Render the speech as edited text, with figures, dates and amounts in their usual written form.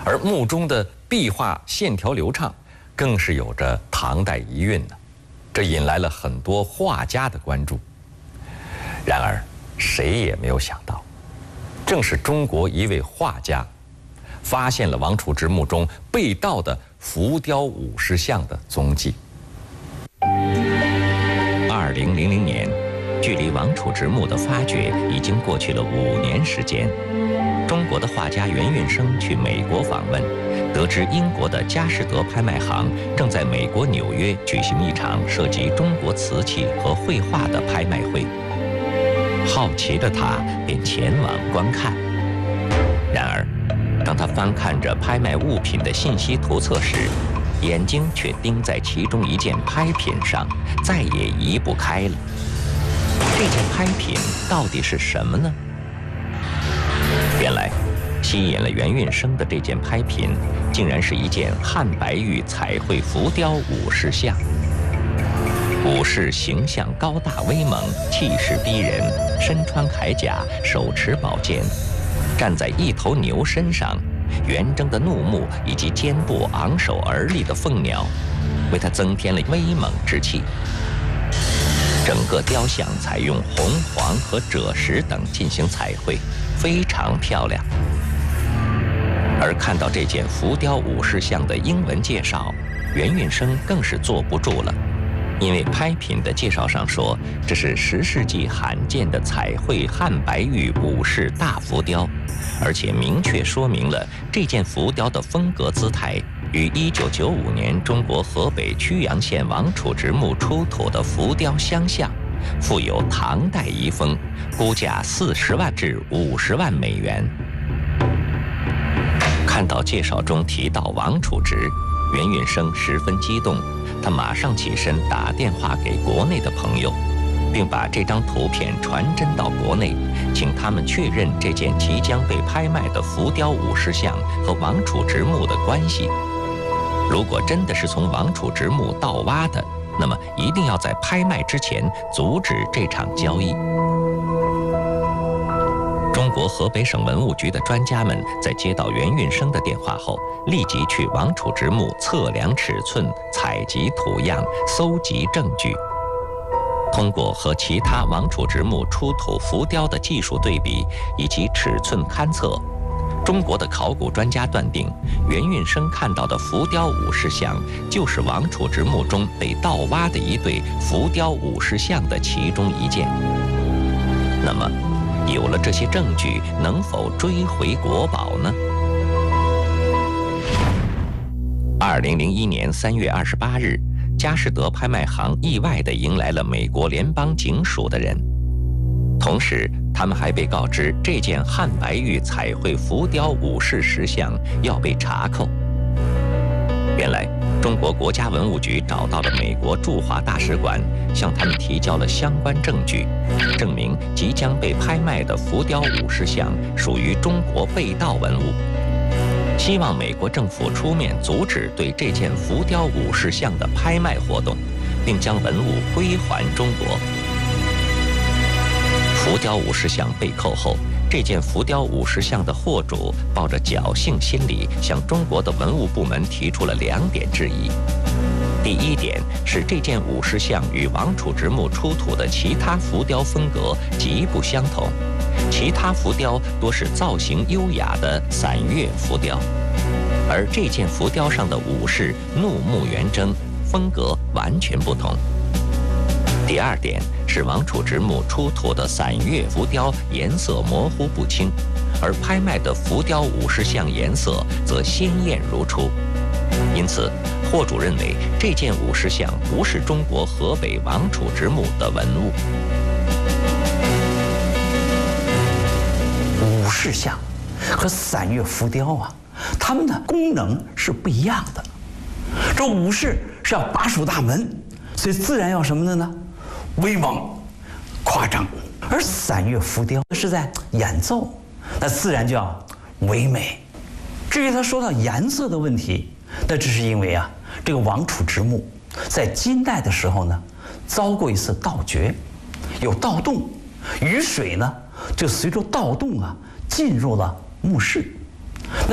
而墓中的壁画线条流畅，更是有着唐代遗韵呢，这引来了很多画家的关注。然而，谁也没有想到，正是中国一位画家，发现了王储之墓中被盗的浮雕武士像的踪迹。 2000年，距离王储之墓的发掘已经过去了5年时间。中国的画家袁运生去美国访问，得知英国的佳士得拍卖行正在美国纽约举行一场涉及中国瓷器和绘画的拍卖会。好奇的他便前往观看。然而，当他翻看着拍卖物品的信息图册时，眼睛却盯在其中一件拍品上，再也移不开了。这件拍品到底是什么呢？原来，吸引了袁运生的这件拍品，竟然是一件汉白玉彩绘浮雕武士像。武士形象高大威猛，气势逼人，身穿铠甲，手持宝剑，站在一头牛身上，圆睁的怒目以及肩部昂首而立的凤鸟，为他增添了威猛之气。整个雕像采用红、黄和赭石等进行彩绘，非常漂亮。而看到这件浮雕武士像的英文介绍，袁运生更是坐不住了。因为拍品的介绍上说，这是10世纪罕见的彩绘汉白玉武士大浮雕，而且明确说明了这件浮雕的风格姿态与1995年中国河北曲阳县王储之墓出土的浮雕相像，富有唐代遗风，估价40万至50万美元。看到介绍中提到王储之，袁运生十分激动，他马上起身打电话给国内的朋友，并把这张图片传真到国内，请他们确认这件即将被拍卖的浮雕武士像和王储之墓的关系。如果真的是从王储之墓盗挖的，那么一定要在拍卖之前阻止这场交易。中国河北省文物局的专家们在接到袁运生的电话后，立即去王储之墓测量尺寸、采集图样、搜集证据。通过和其他王储之墓出土浮雕的技术对比以及尺寸勘测，中国的考古专家断定，袁运生看到的浮雕武士像就是王储之墓中被盗挖的一对浮雕武士像的其中一件。那么，有了这些证据，能否追回国宝呢？2001年3月28日，佳士得拍卖行意外地迎来了美国联邦警署的人，同时他们还被告知这件汉白玉彩绘浮雕武士石像要被查扣。原来，中国国家文物局找到了美国驻华大使馆，向他们提交了相关证据，证明即将被拍卖的浮雕武士像属于中国被盗文物，希望美国政府出面阻止对这件浮雕武士像的拍卖活动，并将文物归还中国。浮雕武士像被扣后，这件浮雕武士像的货主抱着侥幸心理，向中国的文物部门提出了2点质疑。第一点是这件武士像与王储之墓出土的其他浮雕风格极不相同，其他浮雕多是造型优雅的散月浮雕，而这件浮雕上的武士怒目圆睁，风格完全不同。第二点是王储之墓出土的散月浮雕颜色模糊不清，而拍卖的浮雕武士像颜色则鲜艳如初。因此，货主认为这件武士像不是中国河北王储之墓的文物。 武士像和散月浮雕啊，它们的功能是不一样的。这武士是要把守大门，所以自然要什么的呢？威猛、夸张。而散月浮雕是在演奏，那自然就要唯美。至于他说到颜色的问题，那这是因为啊，这个王储之墓在金代的时候呢，遭过一次盗掘，有盗洞，雨水呢就随着盗洞啊进入了墓室。